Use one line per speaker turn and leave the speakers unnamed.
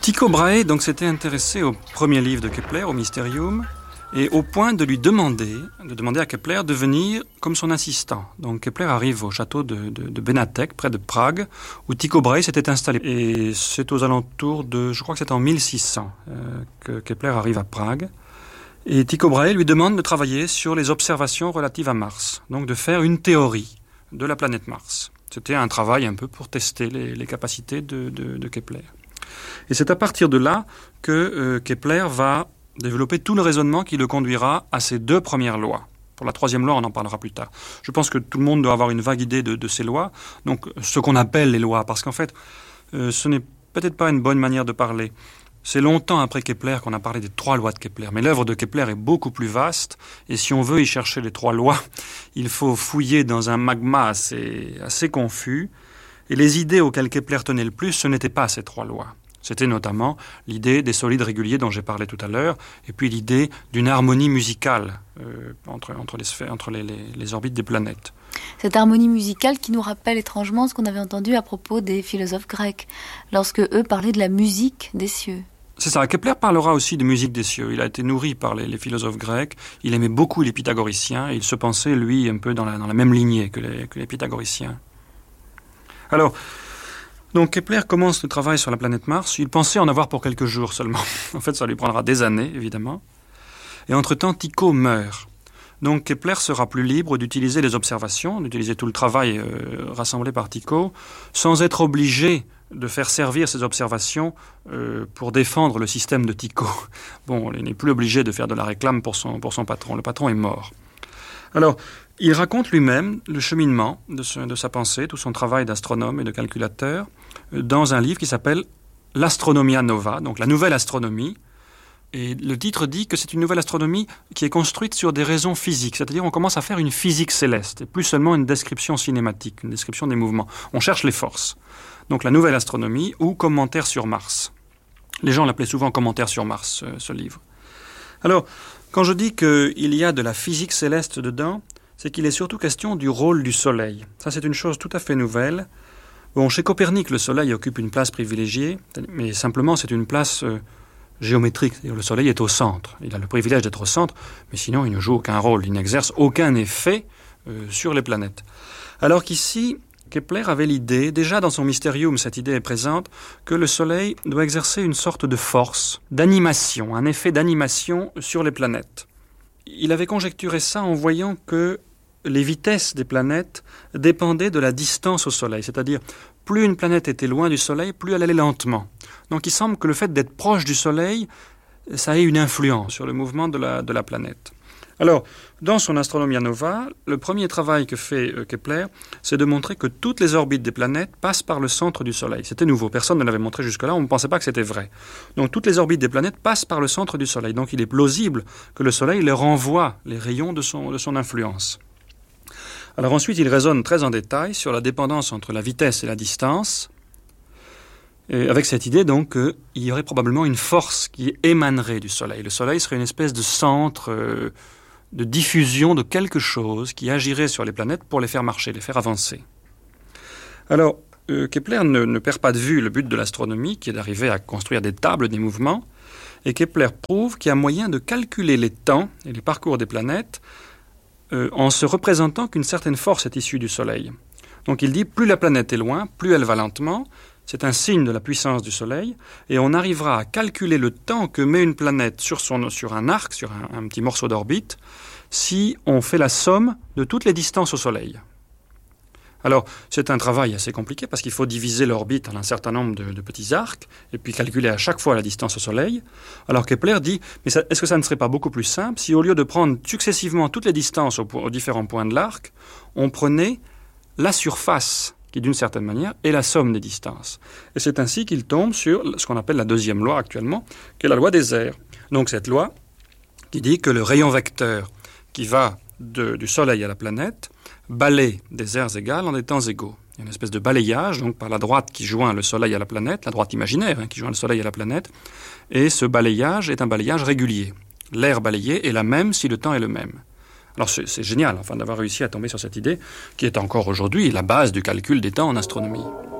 Tycho Brahe donc, s'était intéressé au premier livre de Kepler, au Mysterium, et au point de lui demander à Kepler de venir comme son assistant. Donc Kepler arrive au château de Benatek, près de Prague, où Tycho Brahe s'était installé. Et c'est aux alentours je crois que c'est en 1600 que Kepler arrive à Prague. Et Tycho Brahe lui demande de travailler sur les observations relatives à Mars, donc de faire une théorie de la planète Mars. C'était un travail un peu pour tester les capacités de Kepler. Et c'est à partir de là que Kepler va développer tout le raisonnement qui le conduira à ces deux premières lois. Pour la troisième loi, on en parlera plus tard. Je pense que tout le monde doit avoir une vague idée de ces lois, donc ce qu'on appelle les lois, parce qu'en fait, ce n'est peut-être pas une bonne manière de parler. C'est longtemps après Kepler qu'on a parlé des trois lois de Kepler, mais l'œuvre de Kepler est beaucoup plus vaste, et si on veut y chercher les trois lois, il faut fouiller dans un magma assez confus, et les idées auxquelles Kepler tenait le plus, ce n'étaient pas ces trois lois. C'était notamment l'idée des solides réguliers dont j'ai parlé tout à l'heure, et puis l'idée d'une harmonie musicale entre les orbites des planètes.
Cette harmonie musicale qui nous rappelle étrangement ce qu'on avait entendu à propos des philosophes grecs, lorsque eux parlaient de la musique des cieux.
C'est ça, Kepler parlera aussi de musique des cieux. Il a été nourri par les philosophes grecs, il aimait beaucoup les pythagoriciens, et il se pensait, lui, un peu dans la même lignée que les pythagoriciens. Alors, donc Kepler commence le travail sur la planète Mars. Il pensait en avoir pour quelques jours seulement. En fait, ça lui prendra des années, évidemment. Et entre-temps, Tycho meurt. Donc Kepler sera plus libre d'utiliser les observations, d'utiliser tout le travail rassemblé par Tycho, sans être obligé de faire servir ces observations pour défendre le système de Tycho. Bon, il n'est plus obligé de faire de la réclame pour son patron. Le patron est mort. Alors, il raconte lui-même le cheminement de sa pensée, tout son travail d'astronome et de calculateur, dans un livre qui s'appelle L'Astronomia Nova, donc la nouvelle astronomie. Et le titre dit que c'est une nouvelle astronomie qui est construite sur des raisons physiques, c'est-à-dire on commence à faire une physique céleste, et plus seulement une description cinématique, une description des mouvements. On cherche les forces. Donc la nouvelle astronomie ou commentaire sur Mars. Les gens l'appelaient souvent commentaire sur Mars, ce livre. Alors, quand je dis qu'il y a de la physique céleste dedans, c'est qu'il est surtout question du rôle du Soleil. Ça, c'est une chose tout à fait nouvelle. Bon, chez Copernic, le Soleil occupe une place privilégiée, mais simplement c'est une place géométrique. C'est-à-dire le Soleil est au centre. Il a le privilège d'être au centre, mais sinon il ne joue aucun rôle, il n'exerce aucun effet sur les planètes. Alors qu'ici, Kepler avait l'idée, déjà dans son Mysterium, cette idée est présente, que le Soleil doit exercer une sorte de force, d'animation, un effet d'animation sur les planètes. Il avait conjecturé ça en voyant que les vitesses des planètes dépendaient de la distance au Soleil, c'est-à-dire plus une planète était loin du Soleil, plus elle allait lentement. Donc il semble que le fait d'être proche du Soleil, ça ait une influence sur le mouvement de la planète. Alors, dans son Astronomia Nova, le premier travail que fait Kepler, c'est de montrer que toutes les orbites des planètes passent par le centre du Soleil. C'était nouveau, personne ne l'avait montré jusque-là, on ne pensait pas que c'était vrai. Donc toutes les orbites des planètes passent par le centre du Soleil. Donc il est plausible que le Soleil leur renvoie les rayons de son influence. Alors ensuite, il raisonne très en détail sur la dépendance entre la vitesse et la distance, et avec cette idée donc qu'il y aurait probablement une force qui émanerait du Soleil. Le Soleil serait une espèce de centre de diffusion de quelque chose qui agirait sur les planètes pour les faire marcher, les faire avancer. Alors, Kepler ne perd pas de vue le but de l'astronomie, qui est d'arriver à construire des tables des mouvements, et Kepler prouve qu'il y a moyen de calculer les temps et les parcours des planètes en se représentant qu'une certaine force est issue du Soleil. Donc il dit, plus la planète est loin, plus elle va lentement, c'est un signe de la puissance du Soleil, et on arrivera à calculer le temps que met une planète sur un arc, sur un petit morceau d'orbite, si on fait la somme de toutes les distances au Soleil. Alors, c'est un travail assez compliqué, parce qu'il faut diviser l'orbite en un certain nombre de petits arcs, et puis calculer à chaque fois la distance au Soleil. Alors Kepler dit, mais est-ce que ça ne serait pas beaucoup plus simple si au lieu de prendre successivement toutes les distances aux différents points de l'arc, on prenait la surface qui, d'une certaine manière, est la somme des distances. Et c'est ainsi qu'il tombe sur ce qu'on appelle la deuxième loi actuellement, qui est la loi des airs. Donc cette loi qui dit que le rayon vecteur qui va du Soleil à la planète balaye des aires égales en des temps égaux. Il y a une espèce de balayage, donc par la droite qui joint le Soleil à la planète, la droite imaginaire qui joint le Soleil à la planète, et ce balayage est un balayage régulier. L'aire balayée est la même si le temps est le même. Alors c'est génial d'avoir réussi à tomber sur cette idée qui est encore aujourd'hui la base du calcul des temps en astronomie.